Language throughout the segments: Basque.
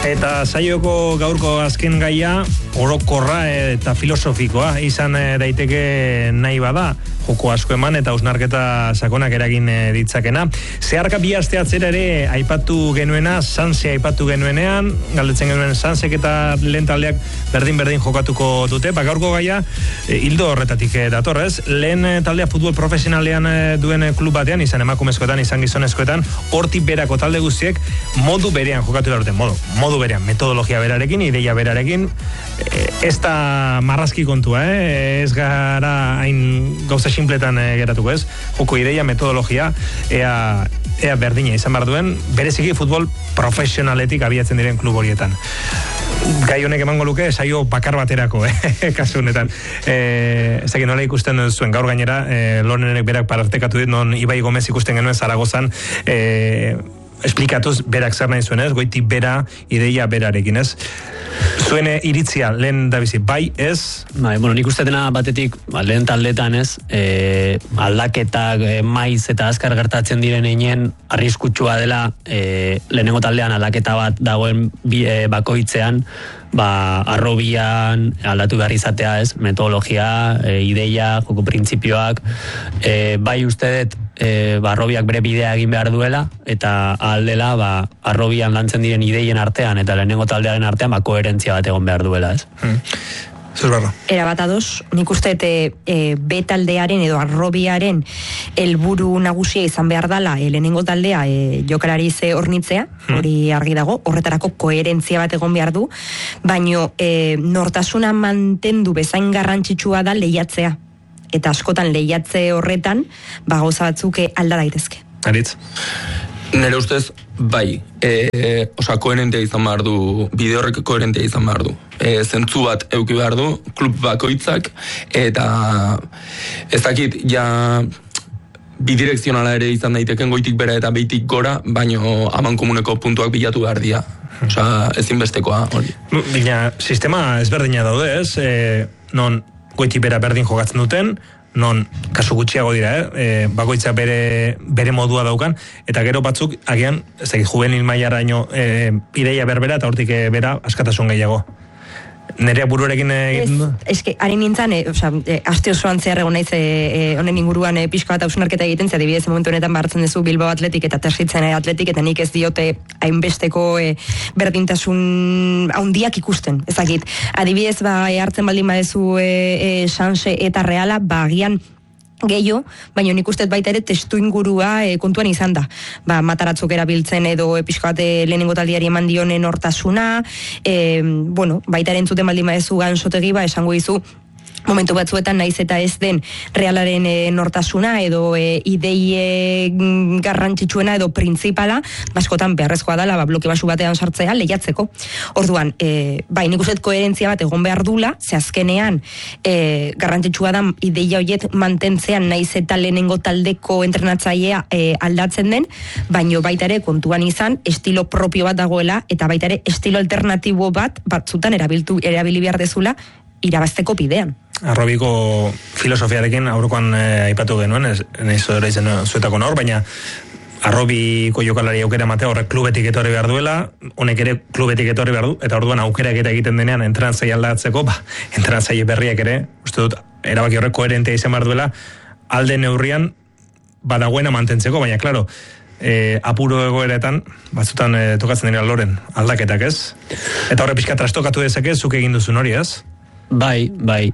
Eta saioko gaurko azken gaia orokorra eta filosofikoa izan daiteke nahi bada, joko asko eman eta hausnarketa sakonak eragin ditzakena. Zeharka bi aste atzera ere aipatu genuena, Sanse aipatu genuenean, galdetzen genuen Sansek eta lehen taldeak berdin jokatuko dute. Gaurko gaia hildo horretatik datorrez. Lehen taldea futbol profesionalean duen klub batean, izan emakumezkoetan, izan gizonezkoetan, hortik berako talde guztiek modu berean jokatu behar duten, modu berean, metodologia berarekin, ideia berarekin, ez da marrazki kontua, ez gara hain gauza simpletan geratuko, ez? Joko ideia, metodologia, ea berdina izan behar duen, bereziki futbol profesionaletik abiatzen diren klub horietan. Gai honek emango luke, saio bakar baterako, kasu honetan. Ez dakit nola ikusten zuen gaur gainera, Lorenek berak partekatu dit, non Ibai Gomez ikusten genuen Zaragozan, esplikatuz berak zer nahi zuen, ez? Goitik bera, ideia berarekin, ez? Zuen iritzia, lehen da bizi, bai, ez? Nik ustetena batetik, lehen taldetan, ez? Aldaketak, maiz eta azkar gertatzen diren einen, arriskutsua dela, lehenengo taldean aldaketa bat dagoen bakoitzean, arrobian aldatu behar izatea, ez? Metodologia, ideia, joko printzipioak, bai uste dut, arrobiak bere bidea egin behar duela, eta aldela, arrobian lantzen diren ideien artean, eta lehenengo taldearen artean, koherentzia bat egon behar duela, ez? Era bat ados, nik uste B taldearen edo arrobiaren helburu nagusia izan behar dela lehenengo taldea jokalari ze hornitzea, hori argi dago, horretarako koherentzia bat egon behar du, baino nortasuna mantendu bezain garrantzitsua da lehiatzea, eta askotan lehiatze horretan gauza batzuk alda daitezke. Aritz? Nire ustez, bai, koherentea izan behar du, bide horrek koherentea izan behar du. Zentzu bat euki behar du, klub bakoitzak, eta ez dakit, bidirekzionala ere izan daiteken goitik bera eta behitik gora, baino aman komuneko puntuak bilatu behar dira. Ezinbestekoa, hori. Baina, sistema ezberdina daude, ez? Non goitik bera berdin jokatzen duten, non kasu gutxiago dira, bakoitza bere modua daukan, eta gero batzuk, agian, ez dakit, juvenil mailaraino ideia berbera, eta hortik bera askatasun gehiago. Nerea buruarekin egiten du? Eske, harin nintzen, aste osoan zehar egon naiz honen inguruan pixka bat hausnarketa egiten, adibidez momentu honetan hartzen duzu Bilbao Atletik eta Tersitzen Atletik, eta nik ez diote hainbesteko berdintasun handiak ikusten, ezakit. Adibidez, hartzen baldin badezu Sanse eta Reala, agian gehiago, baina nik uste baita ere testu ingurua kontuan izan da. Mataratzok erabiltzen edo pixka bat lehenengo taldiari eman dionen hortasuna, baita ere entzuten baldin badezu Gansotegi, esango dizu, momentu batzuetan naiz eta ez den Realaren nortasuna edo ideie garrantzitsuena edo printzipala, askotan beharrezkoa dela bloke basu batean sartzea lehiatzeko. Orduan, nik uste koherentzia bat egon behar dula, ze azkenean garrantzitsua da ideia horiek mantentzean naiz eta lehenengo taldeko entrenatzailea aldatzen den, baino baita ere kontuan izan estilo propio bat dagoela eta baita ere estilo alternatibo bat batzutan erabili behar dezula irabazteko bidean. Arrobiko filosofiarekin aurrekoan aipatu genuen, nahiz dira izan zuetako nor, baina Arrobiko jokalari aukera matea horrek klubetik etorri behar duela, honek ere klubetik etorri behar du, eta orduan aukerak eta egiten denean entrenatzaile aldatzeko, entrenatzaile berriak ere, uste dut, erabaki horrek koherentea izan behar duela, alde neurrian badagoena mantentzeko, baina, klaro, apuro egoeretan, batzutan tokatzen dira Loren aldaketak, ez? Eta horre pixka trastokatu dezake, zuk egin duzun hori, ez? Bai,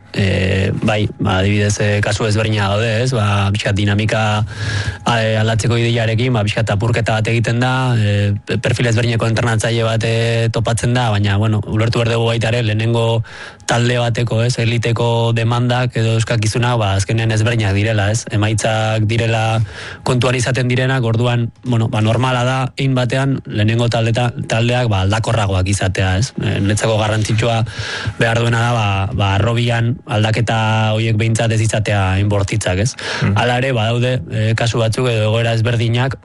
adibidez kasu ezberdina daude, ez? Bizkat dinamika aldatzeko ideiarekin, bizkat apurketa bat egiten da, perfil ezberdineko entrenatzaile bat topatzen da, baina, ulertu behar dugu baita ere, lehenengo talde bateko, ez? Eliteko demandak edo euskakizunak, azkenean ezberdinak direla, ez? Emaitzak direla kontuan izaten direnak, orduan, normala da, ein batean, lehenengo taldeak aldakorragoak izatea, ez? Netzako garrantzitsua behar duena da, arrobian aldaketa horiek behintzat ez izatea inbortitzak, ez? Hala ere, badaude kasu batzuk edo egoera ezberdinak,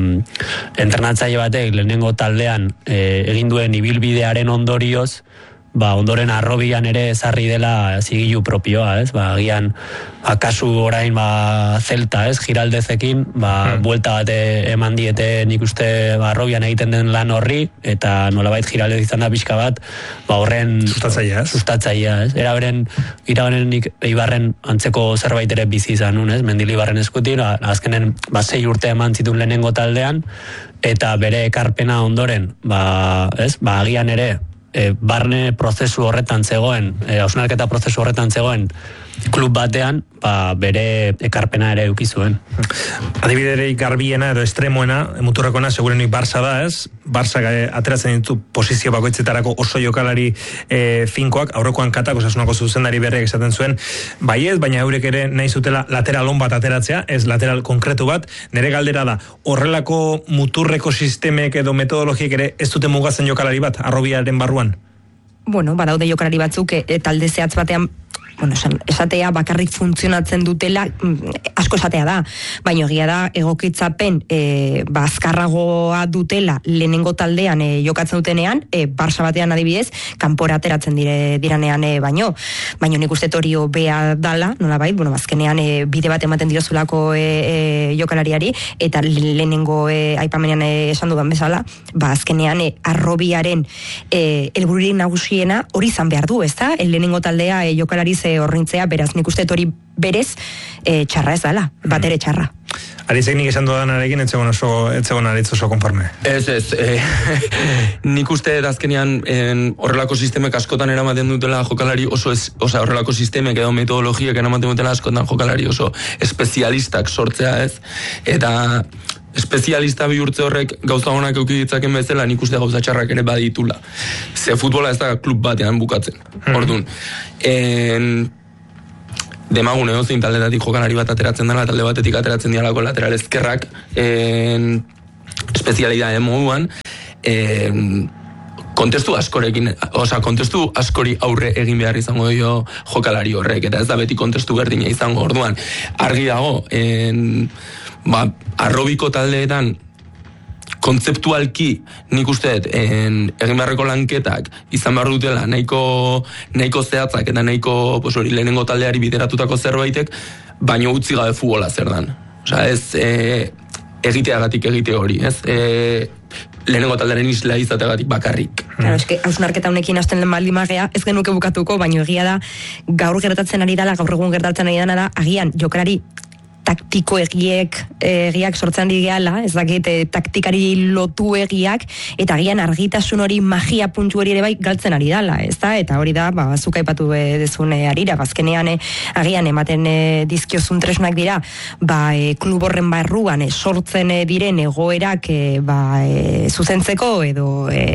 entrenatzaile batek lehenengo taldean egin duen ibilbidearen ondorioz, ondoren Arrobian ere ezarri dela zigilu propioa, ez? Agian akasu orain Celta, ez? Giraldezekin, buelta bat eman diete nik uste Arrobian egiten den lan horri, eta nolabait Giraldez izan da pixka bat, horren sustatzailea, ez? Iraberen Ibarren antzeko zerbait ere bizi izan nun, ez? Mendili Ibarren eskutin, azkenen 6 urte eman zituen lehenengo taldean, eta bere ekarpena ondoren, agian ere, barne prozesu horretan zegoen, hausnarketa prozesu horretan zegoen klub batean, bere ekarpena ere eduki zuen. Adibiderik garbiena edo estremoena, muturrekoena, segurenik Barça da, ez? Barça ateratzen ditu posizio bakoitzetarako oso jokalari finkoak, aurrekoan Katak Osasunako zuzendari berriak esaten zuen, baiez, baina eurek ere nahi zutela lateral on bat ateratzea, ez lateral konkretu bat, nire galdera da, horrelako muturreko sistemek edo metodologiek ere ez dute mugatzen jokalari bat, Arrobiaren barruan? Bueno, badaude jokalari batzuk, talde zehatz batean, esatea bakarrik funtzionatzen dutela, asko esatea da, baina egia da egokitzapen azkarragoa dutela lehenengo taldean jokatzen dutenean, Barça batean adibidez, kanpora ateratzen diranean baino nik uste hori hobea dala, nolabait, azkenean bide bat ematen diozulako jokalariari, eta lehenengo aipamenean esan dudan bezala, azkenean Arrobiaren helbururik nagusiena hori izan behar du, ezta? Lehenengo taldea jokalari horrintzea, beraz, nik uste hori berez txarra ez dala, bat ere txarra. Aritzek nik esan dudanarekin etzegon aritz oso konforme. Ez, nik uste azkenean horrelako sistemek askotan eramaten dutela jokalari horrelako sistemek edo metodologiak eramaten dutela askotan jokalari oso espezialistak sortzea, ez? Eta espezialista bihurtze horrek gauza honak eduki ditzaken bezala, nik uste gauza txarrak ere baditula. Ze futbola ez da klub batean bukatzen. Orduan, demagun zein taldetatik jokalari bat ateratzen dela, talde batetik ateratzen dialako lateral ezkerrak, espezialidade moduan, kontestu askori aurre egin behar izango dio jokalari horrek, eta ez da beti kontestu berdina izango. Orduan, argi dago, Arrobiko taldeetan kontzeptualki nik usteet egin beharreko lanketak izan behar dutela nahiko zehatzak eta nahiko lehenengo taldeari bideratutako zerbaitek, baino utzi gabe futbola zer dan. Osa, ez egiteagatik egite hori, ez? Lehenengo taldearen isla izateagatik bakarrik. Claro, eske hausnarketa honekin hasten den baldin magea, ez genuke bukatuko, baino egia da gaur gertatzen ari dela, gaur egun gertatzen ari dela, agian jokalari taktiko egiak sortzen digeala, ez dakit taktikari lotu egiak, eta agian argitasun hori, magia puntu hori ere bai galtzen ari dala, ez da? Eta hori da, zuk aipatu dezun arira, azkenean agian ematen dizkiozun tresnak dira, klub horren barruan sortzen diren egoerak zuzentzeko edo,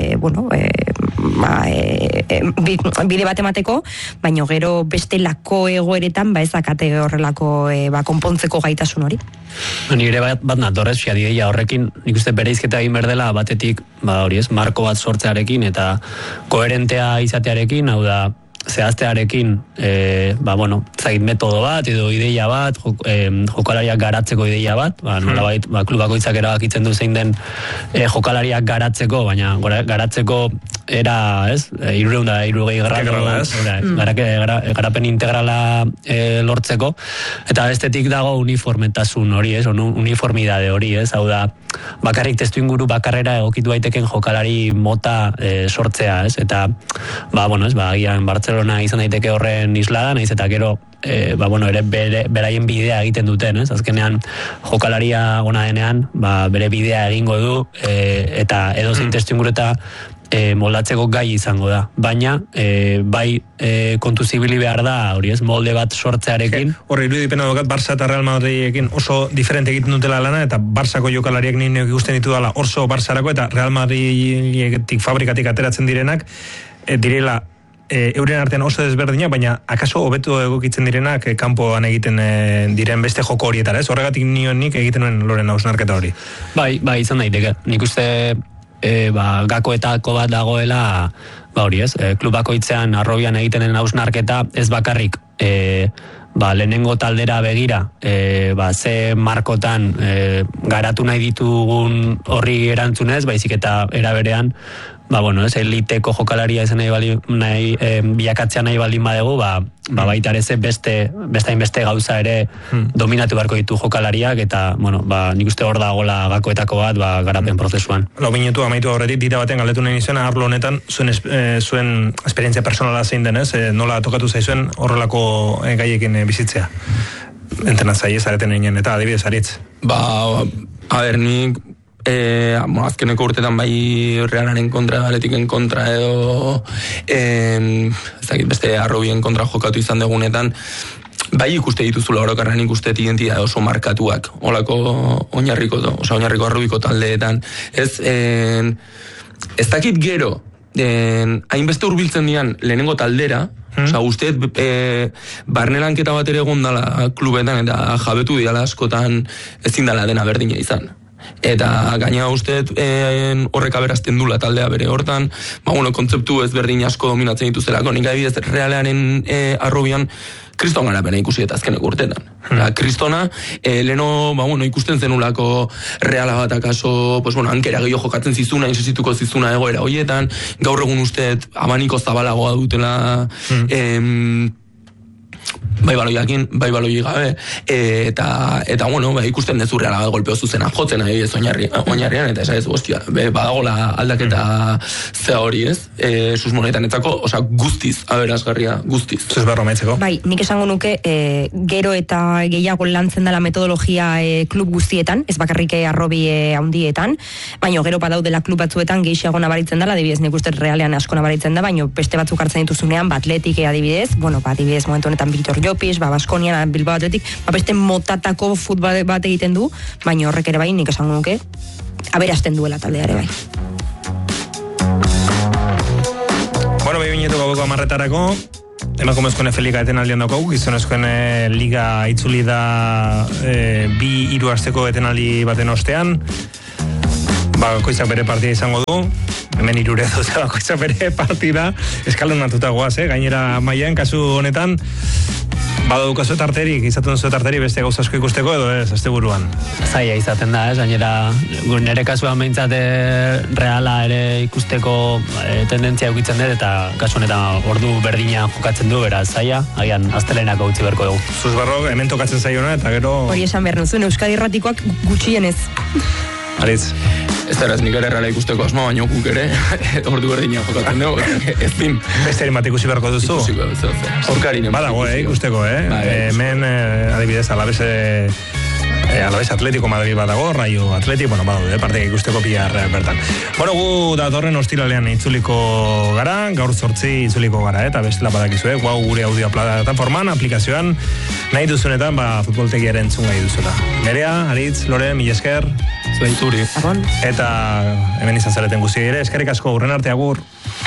bide bat emateko, baino gero bestelako egoeretan ezakate horrelako konpontzeko gaitasun hori. Nire bat natorrez, xadideia horrekin, nik uste bereizketa egin berdela batetik, marko bat sortzearekin eta koherentea izatearekin, hau da, zehaztearekin, zait metodo bat, edo ideia bat, jokalariak garatzeko ideia bat, nolabait, klubakoitzak erabakitzen du zein den jokalariak garatzeko, baina garatzeko era, ez, 360 garapen integrala lortzeko, eta bestetik dago uniformetasun hori, ez, uniformidade hori, ez, hau da, bakarrik testu inguru bakarrera egokitu daiteken jokalari mota sortzea, ez, eta, agian Barcelona izan daiteke horren islada, naiz eta gero ere beraien bidea egiten duten, ez? Azkenean jokalaria ona denean, bere bidea egingo du, eta edozein testuinguru eta moldatzeko gai izango da. Baina, kontu zibili behar da, hori ez, molde bat sortzearekin. Horri irudipena dukat, Barça eta Real Madridekin oso diferente egiten dutela lana, eta Barçako jokalariak nire ikusten ditu dela orso Barçarako, eta Real Madridetik fabrikatik ateratzen direnak, direla euren artean oso desberdina, baina akaso hobetu egokitzen direnak kanpoan egiten diren beste joko horietara, ez? Horregatik nik egiten nuen loren hausnarketa hori. Bai, izan daiteke. Nik uste gakoetako bat dagoela, hori ez, klubakoitzean Arrobian egiten den hausnarketa ez bakarrik lehenengo taldera begira, ze markotan garatu nahi ditugun horri erantzunez, baizik eta era berean, bueno, ez, eliteko jokalaria izan bilakatzea nahi baldin badegu, baita ere beste gauza ere dominatu beharko ditu jokalariak, eta, bueno, nik uste hor dagoela gakoetako bat, garapen prozesuan. Lau minutu amaitu horretik, dira baten galdetu nahi nizuen, arlo honetan, zuen esperientzia personala zein denez, nola tokatu zaizuen horrelako gaiekin bizitzea? Entrenatzaile zareten egin, eta adibidez aritz. Nik azkeneko urtetan bai Realaren kontra, Atletiken kontra edo beste arrobien kontra jokatu izan degunetan, bai ikuste dituzula orokarren ikuste identitate oso markatuak, olako oinarriko arrobiko taldeetan. Ez dakit gero, hainbeste hurbiltzen dian lehenengo taldera, uste barnelanketa bat ere egon dala klubetan eta jabetu diala askotan ezin dala dena berdina izan. Eta gaina uste horrek aberazten dula taldea bere hortan, kontzeptu ezberdin asko dominatzen dituztelako, nik adibidez Realearen arrobian kriston garapena ikusi eta azkeneko urtetan. Kristona, leno, ikusten zenulako Reala bat akaso, hankera gehiago jokatzen zizuna, insesituko zizuna egoera hoietan, gaur egun uste abaniko zabalagoa dutela bai baloi gabe, eta ikusten dezu Reala bat golpeo zuzena jotzen adibidez oinarrian, eta esagez, badagola aldaketa zea hori, ez? Susmonetan etzako, guztiz, aberazgarria, guztiz. Zuzberro maitzeko. Bai, nik esango nuke, gero eta gehiago lantzen dela metodologia klub guztietan, ez bakarrik arrobi handietan, baina gero badaudela klub batzuetan gehiago nabaritzen dela, adibidez, nik uste Realean asko nabaritzen da, baina beste batzuk hartzen dituzunean, Atletik adibidez, adibidez momentu honetan Victor Llopis, Baskonian, Bilbao Atletik, beste motatako futbol bat egiten du, baina horrek ere bai, nik esango nuke, aberasten duela taldea ere bai. Bueno, 2000 gauko amarretarako, emakumezkoen F-Liga etenaldian daukagu, gizonezkoen Liga itzuli da 2-3 asteko etenaldi baten ostean, bakoitzak bere partida izango du, hemen irure dut bakoitzak bere partida, eskalonatuta goaz, gainera mailan, kasu honetan, badaukazu tarterik, izaten duzu tarterik beste gauza asko ikusteko edo ez, azte buruan. Zaila izaten da, gainera nire kasuan behintzat Reala ere ikusteko tendentzia eukitzen dut, eta kasu honetan ordu berdina jokatzen du, beraz zaila, agian aztelenako utzi beharko dugu. Zuzbarro, hemen tokatzen zaiona, eta gero... Hori esan behar nuzun, Euskadi Irratikoak gutxienez. Aritz. Ez da nik ere Reala ikusteko asma, baina guk ere ordu berdina jokatzen dugu, ezin. Beste erin bat ikusi beharko duzu? Ikusiko, aurkarinen. Badago, ikusteko, hemen adibidez Alabez Atletico Madrid badago, Rayo Atleti, badaude, partek ikusteko pila bertan. Gu datorren ostiralean itzuliko gara, gaur 8 itzuliko gara, eta bestela badakizue, gure audio plataforman, aplikazioan, nahi duzunetan, futboltegiaren entzun gai duzula. Nerea, Aritz, Lore, mila esker, zuri. Eta hemen izan zareten guzti ere, eskerrik asko, urren arte, agur.